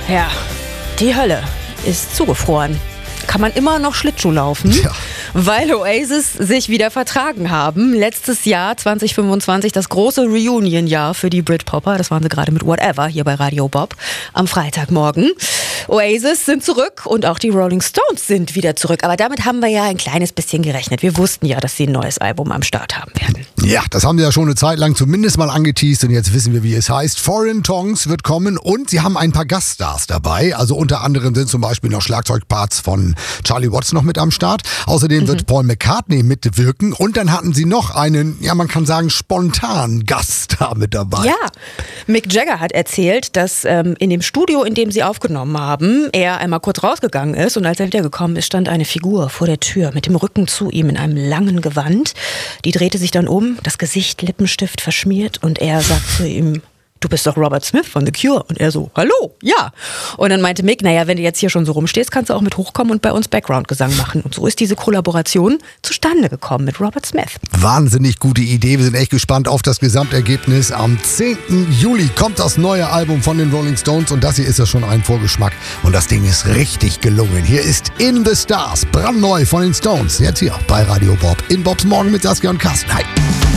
Ja, die Hölle ist zugefroren. Kann man immer noch Schlittschuh laufen, weil Oasis sich wieder vertragen haben. Letztes Jahr, 2025, das große Reunion-Jahr für die Britpopper. Das waren sie gerade mit Whatever hier bei Radio Bob am Freitagmorgen. Oasis sind zurück und auch die Rolling Stones sind wieder zurück. Aber damit haben wir ja ein kleines bisschen gerechnet. Wir wussten ja, dass sie ein neues Album am Start haben werden. Ja, das haben sie ja schon eine Zeit lang zumindest mal angeteast und jetzt wissen wir, wie es heißt. Foreign Tongues wird kommen und sie haben ein paar Gaststars dabei. Also unter anderem sind zum Beispiel noch Schlagzeugparts von Charlie Watts noch mit am Start. Außerdem wird Paul McCartney mitwirken und dann hatten sie noch einen, ja man kann sagen, spontanen Gaststar mit dabei. Ja, Mick Jagger hat erzählt, dass in dem Studio, in dem sie aufgenommen haben, er einmal kurz rausgegangen ist und als er wiedergekommen ist, stand eine Figur vor der Tür mit dem Rücken zu ihm in einem langen Gewand. Die drehte sich dann um, das Gesicht Lippenstift verschmiert und er sagt zu ihm: Du bist doch Robert Smith von The Cure. Und er so, hallo, ja. Und dann meinte Mick, naja, wenn du jetzt hier schon so rumstehst, kannst du auch mit hochkommen und bei uns Background-Gesang machen. Und so ist diese Kollaboration zustande gekommen mit Robert Smith. Wahnsinnig gute Idee. Wir sind echt gespannt auf das Gesamtergebnis. Am 10. Juli kommt das neue Album von den Rolling Stones und das hier ist ja schon ein Vorgeschmack. Und das Ding ist richtig gelungen. Hier ist In the Stars, brandneu von den Stones. Jetzt hier bei Radio Bob. In Bobs Morgen mit Saskia und Carsten. Hi.